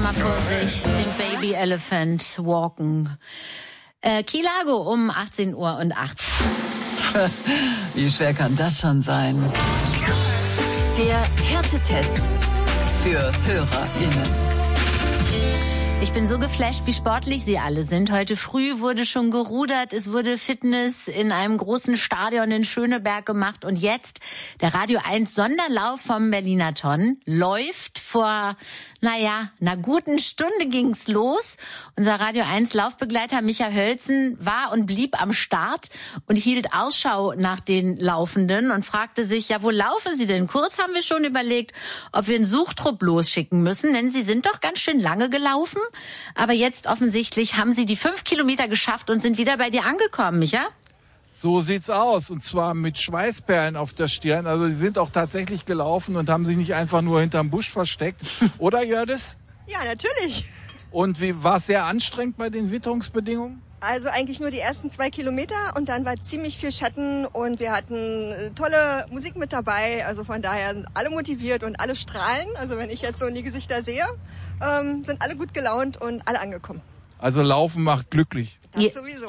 mal vor sich den Baby Elephant walken. Key Largo um 18:08 Uhr. Wie schwer kann das schon sein? Der Härtetest für HörerInnen. Ich bin so geflasht, wie sportlich sie alle sind. Heute früh wurde schon gerudert, es wurde Fitness in einem großen Stadion in Schöneberg gemacht. Und jetzt der Radio 1 Sonderlauf vom Berliner Ton läuft. Vor, einer guten Stunde ging's los. Unser Radio 1 Laufbegleiter Micha Hölzen war und blieb am Start und hielt Ausschau nach den Laufenden und fragte sich, ja, wo laufen sie denn? Kurz haben wir schon überlegt, ob wir einen Suchtrupp losschicken müssen, denn sie sind doch ganz schön lange gelaufen. Aber jetzt offensichtlich haben sie die 5 Kilometer geschafft und sind wieder bei dir angekommen, Micha? So sieht's aus, und zwar mit Schweißperlen auf der Stirn. Also die sind auch tatsächlich gelaufen und haben sich nicht einfach nur hinterm Busch versteckt. Oder, Jördis? Ja, natürlich. Und wie war es sehr anstrengend bei den Witterungsbedingungen? Also eigentlich nur die ersten 2 Kilometer und dann war ziemlich viel Schatten und wir hatten tolle Musik mit dabei. Also von daher sind alle motiviert und alle strahlen. Also wenn ich jetzt so in die Gesichter sehe, sind alle gut gelaunt und alle angekommen. Also Laufen macht glücklich. Das sowieso.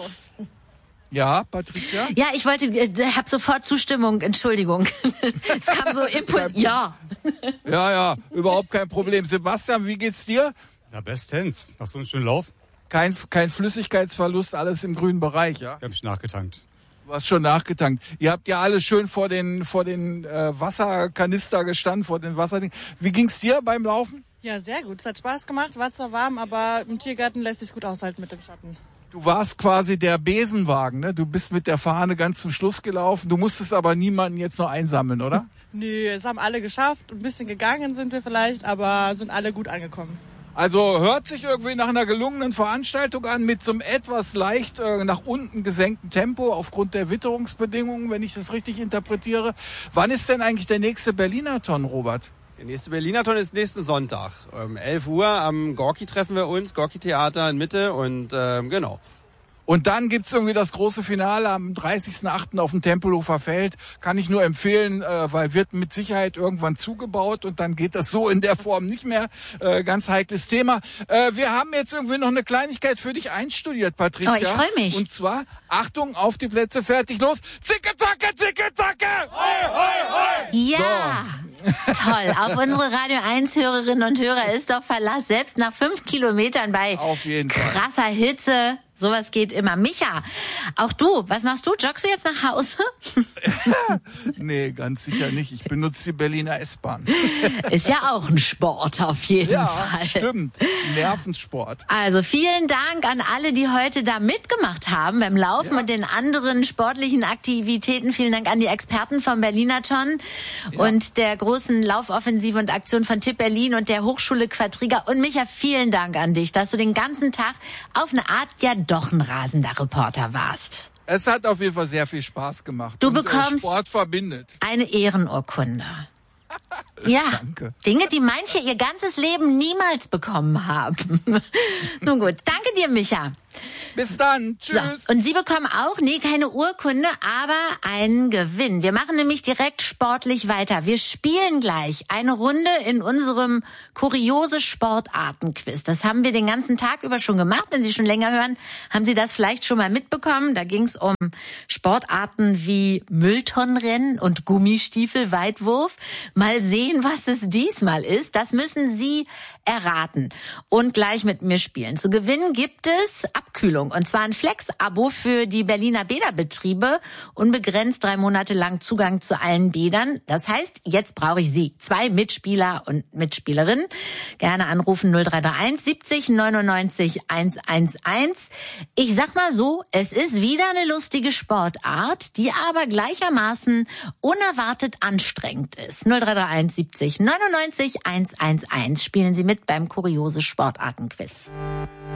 Ja, Patricia? Ja, ich habe sofort Zustimmung, Entschuldigung. Es kam so Impuls. Ja. Ja, überhaupt kein Problem. Sebastian, wie geht's dir? Na, bestens. Nach so einem schönen Lauf. Kein Flüssigkeitsverlust, alles im grünen Bereich, ja? Ich habe mich nachgetankt. Du hast schon nachgetankt. Ihr habt ja alle schön vor den Wasserkanister gestanden, vor den Wasserdingen. Wie ging's dir beim Laufen? Ja, sehr gut. Es hat Spaß gemacht, war zwar warm, aber im Tiergarten lässt sich's gut aushalten mit dem Schatten. Du warst quasi der Besenwagen, ne? Du bist mit der Fahne ganz zum Schluss gelaufen. Du musstest aber niemanden jetzt noch einsammeln, oder? Nö, es haben alle geschafft. Ein bisschen gegangen sind wir vielleicht, aber sind alle gut angekommen. Also hört sich irgendwie nach einer gelungenen Veranstaltung an, mit so einem etwas leicht nach unten gesenkten Tempo aufgrund der Witterungsbedingungen, wenn ich das richtig interpretiere. Wann ist denn eigentlich der nächste Berliner Ton, Robert? Der nächste Berliner Ton ist nächsten Sonntag. 11 Uhr am Gorki treffen wir uns, Gorki Theater in Mitte und genau. Und dann gibt's irgendwie das große Finale am 30.08. auf dem Tempelhofer Feld. Kann ich nur empfehlen, weil wird mit Sicherheit irgendwann zugebaut und dann geht das so in der Form nicht mehr. Ganz heikles Thema. Wir haben jetzt irgendwie noch eine Kleinigkeit für dich einstudiert, Patricia. Oh, ich freue mich. Und zwar, Achtung, auf die Plätze, fertig, los. Zicke, zacke, zicke, zacke! Hoi, hoi, hoi! Ja! So. Toll, auf unsere Radio 1 Hörerinnen und Hörer ist doch Verlass, selbst nach 5 Kilometern bei auf jeden Fall. Krasser Hitze. Sowas geht immer. Micha, auch du, was machst du? Joggst du jetzt nach Hause? Nee, ganz sicher nicht. Ich benutze die Berliner S-Bahn. Ist ja auch ein Sport auf jeden Fall. Ja, stimmt. Nervensport. Also vielen Dank an alle, die heute da mitgemacht haben beim Laufen und den anderen sportlichen Aktivitäten. Vielen Dank an die Experten vom Berliner Ton und der großen Laufoffensive und Aktion von Tipp Berlin und der Hochschule Quadriga. Und Micha, vielen Dank an dich, dass du den ganzen Tag auf eine Art doch ein rasender Reporter warst. Es hat auf jeden Fall sehr viel Spaß gemacht. Du und, bekommst Sport verbindet. Eine Ehrenurkunde. Ja, danke. Dinge, die manche ihr ganzes Leben niemals bekommen haben. Nun gut, danke dir, Micha. Bis dann, tschüss. So, und Sie bekommen auch, keine Urkunde, aber einen Gewinn. Wir machen nämlich direkt sportlich weiter. Wir spielen gleich eine Runde in unserem kuriose Sportarten-Quiz. Das haben wir den ganzen Tag über schon gemacht. Wenn Sie schon länger hören, haben Sie das vielleicht schon mal mitbekommen. Da ging es um Sportarten wie Mülltonnenrennen und Gummistiefelweitwurf. Mal sehen, was es diesmal ist. Das müssen Sie erraten und gleich mit mir spielen. Zu gewinnen gibt es Abkühlung, und zwar ein Flex-Abo für die Berliner Bäderbetriebe, unbegrenzt 3 Monate lang Zugang zu allen Bädern. Das heißt, jetzt brauche ich Sie, 2 Mitspieler und Mitspielerinnen. Gerne anrufen 0331 70 99 111. Ich sag mal so, es ist wieder eine lustige Sportart, die aber gleichermaßen unerwartet anstrengend ist. 0331 70 99 111. Spielen Sie mit beim kuriose Sportarten-Quiz.